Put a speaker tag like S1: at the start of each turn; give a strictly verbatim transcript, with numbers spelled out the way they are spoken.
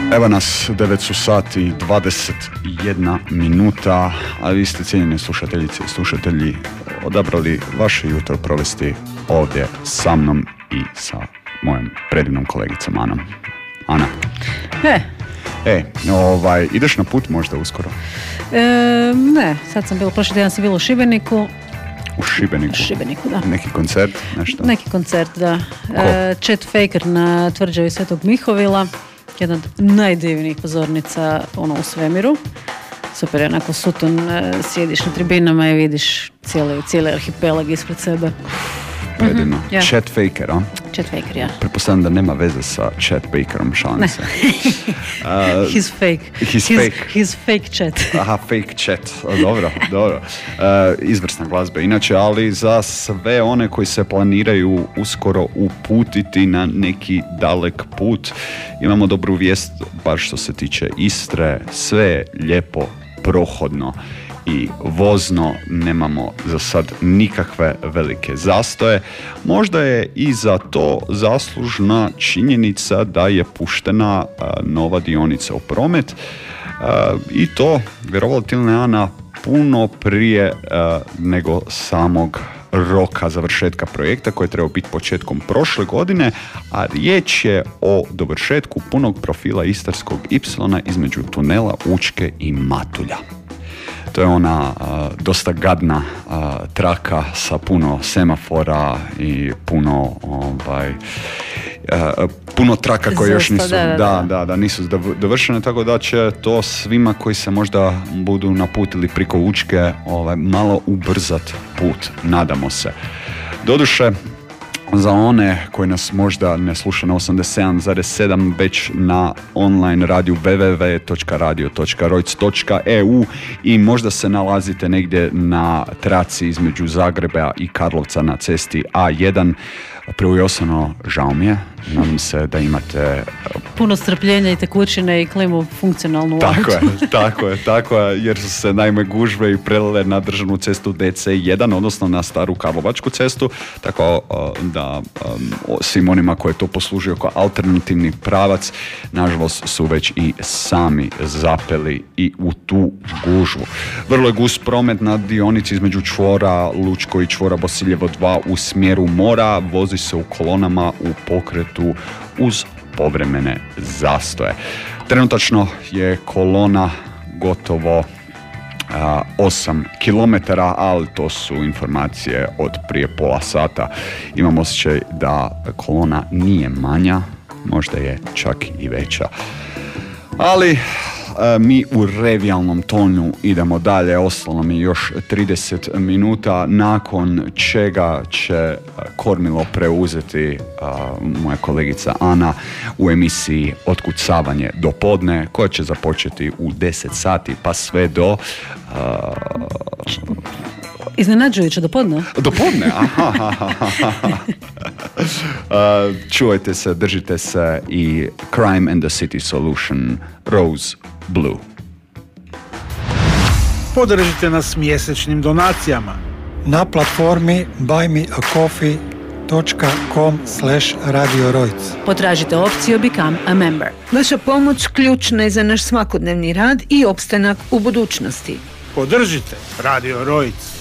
S1: Evo nas, devet su sati dvadeset jedna minuta, a vi ste, cijenjene slušateljice i slušatelji, odabrali vaše jutro provesti ovdje sa mnom i sa mojom predivnom kolegicom Anom. Ana.
S2: E.
S1: E, ovaj, ideš na put možda uskoro?
S2: E, ne, sad sam bila, prošli tjedan sam bila u Šibeniku.
S1: U Šibeniku?
S2: U Šibeniku, da.
S1: Neki koncert, nešto?
S2: Neki koncert, da.
S1: Ko?
S2: E, Chet Faker na tvrđavi Svetog Mihovila. Jedna od najdivnijih pozornica ono, u svemiru. Super, onako suton, sjediš na tribinama i vidiš cijeli, cijeli arhipelag ispred sebe.
S1: Predivno.
S2: Mm-hmm, yeah.
S1: Chet Faker, a?
S2: Chet Faker, ja.
S1: Pretpostavljam da nema veze sa Chet Bakerom, šalim se.
S2: uh, he's fake.
S1: He's,
S2: he's
S1: fake.
S2: He's fake Chet.
S1: Aha, fake Chet. Dobro, dobro. Uh, izvrsna glazba. Inače, ali za sve one koji se planiraju uskoro uputiti na neki dalek put, imamo dobru vijest, bar što se tiče Istre. Sve je lijepo, prohodno i vozno, nemamo za sad nikakve velike zastoje. Možda je i za to zaslužna činjenica da je puštena a, nova dionica u promet a, i to, vjerovatno ili ne, Ana, puno prije a, nego samog roka završetka projekta koji je trebao biti početkom prošle godine, a riječ je o dovršetku punog profila Istarskog ipsilona između tunela Učke i Matulja. To je ona a, dosta gadna a, traka sa puno semafora i puno ovaj, a, puno traka koje još nisu
S2: da, da,
S1: da, da, da, nisu dovršene, tako da će to svima koji se možda budu naputili preko Učke ovaj, malo ubrzat put, nadamo se. Doduše, za one koji nas možda ne sluša na osamdeset sedam zarez sedam, već na online radiju w w w točka radio točka rojc točka e u i možda se nalazite negdje na traci između Zagreba i Karlovca na cesti A jedan. Prvo i osnovno, žao mi je. Nadam se da imate
S2: puno strpljenja i tekućine i klimu funkcionalnu.
S1: Tako je, tako je, tako je, jer su se naime gužve i prelile na državnu cestu D C jedan, odnosno na staru Karlovačku cestu, tako da um, svim onima koje to poslužio kao alternativni pravac, nažalost su već i sami zapeli i u tu gužvu. Vrlo je gust promet na dionici između čvora Lučko i čvora Bosiljevo dva u smjeru mora, vozi se u kolonama u pokretu uz povremene zastoje. Trenutačno je kolona gotovo a, osam kilometara, ali to su informacije od prije pola sata. Imam osjećaj da kolona nije manja, možda je čak i veća. Ali a, mi u revijalnom tonu idemo dalje, ostalo mi još trideset minuta, nakon čega će kormilo preuzeti a, moja kolegica Ana u emisiji Otkucavanje do podne, koja će započeti u deset sati pa sve do... A,
S2: Iznenađujuće, do podne?
S1: Do podne, aha. uh, čuvajte se, držite se i Crime and the City Solution, Rose Blue.
S3: Podržite nas mjesečnim donacijama
S4: na platformi buy me a coffee točka com slash radio rojc.
S2: Potražite opciju Become a Member.
S5: Vaša pomoć ključna je za naš svakodnevni rad i opstanak u budućnosti.
S3: Podržite Radio Rojc.